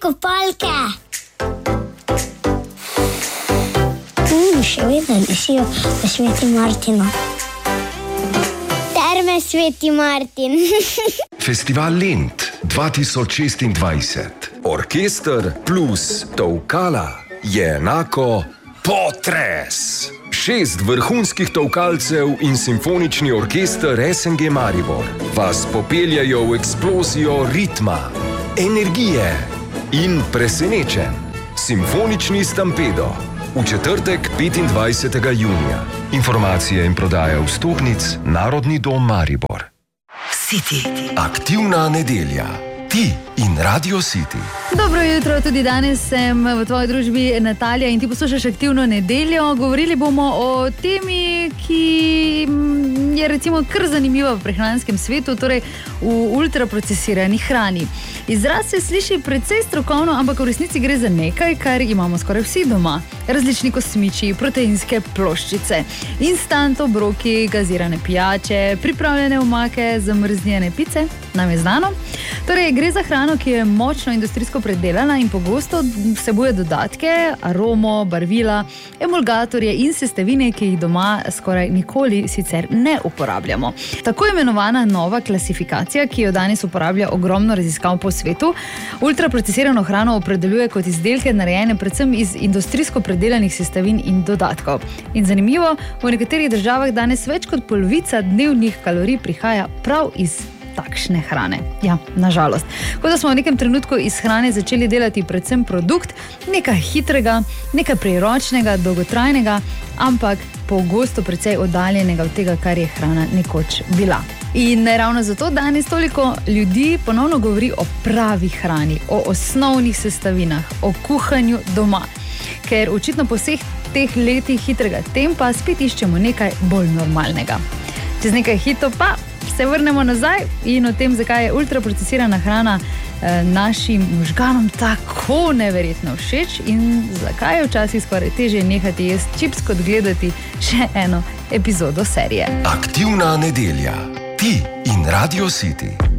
kopalke. Še vedno lisijo v Sveti Martinu. Terme Sveti Martin. Festival Lent 2026. Orkester plus tolkala je enako potres. 6 vrhunskih tolkalcev in simfonični orkester SNG Maribor vas popeljajo v eksplozijo ritma, energije in presenečenj. Simfonični Stampedo. V četrtek 25. junija. Informacije in prodaja vstopnic Narodni dom Maribor. City. Aktivna nedelja. Ti in Radio City. Dobro jutro, tudi danes sem v tvoji družbi Natalija in ti poslušaš Aktivno nedeljo. Govorili bomo o temi, ki je recimo kar zanimiva v prehranskem svetu, torej v ultraprocesirani hrani. Izraz se sliši precej strokovno, ampak v resnici gre za nekaj, kar imamo skoraj vsi doma. Različni kosmiči, proteinske ploščice, instant obroki, gazirane pijače, pripravljene omake, zamrznjene pice, nam je znano. Torej, gre za hrano, ki je močno industrijsko predelana in pogosto vsebuje dodatke, aromo, barvila, emulgatorje in sestavine, ki jih doma skoraj nikoli sicer ne uporabljamo. Tako imenovana nova klasifikacija, ki jo danes uporablja ogromno raziskav po svetu, ultraprocesirano hrano opredeljuje kot izdelke narejene predvsem iz industrijsko predelanih sestavin in dodatkov. In zanimivo, v nekaterih državah danes več kot polovica dnevnih kalorij prihaja prav iz takšne hrane. Ja, nažalost. Kot da smo v nekem trenutku iz hrane začeli delati predvsem produkt, nekaj hitrega, nekaj priročnega, dolgotrajnega, ampak pogosto precej oddaljenega od tega, kar je hrana nekoč bila. In ravno zato danes toliko ljudi ponovno govori o pravi hrani, o osnovnih sestavinah, o kuhanju doma. Ker očitno po vseh teh letih hitrega tempa spet iščemo nekaj bolj normalnega. Čez nekaj hitro pa se vrnemo nazaj in o tem, zakaj je ultraprocesirana hrana našim možganom tako neverjetno všeč in zakaj je včasih skoraj težje nehati jesti čips, kot gledati še eno epizodo serije. Aktivna nedelja. Ti in Radio City.